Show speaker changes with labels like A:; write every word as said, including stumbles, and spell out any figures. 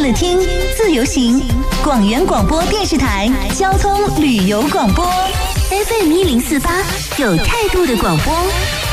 A: 的听，自由行，广元广播电视台交通旅游广播 ，F M 一零四八，有态度的广播。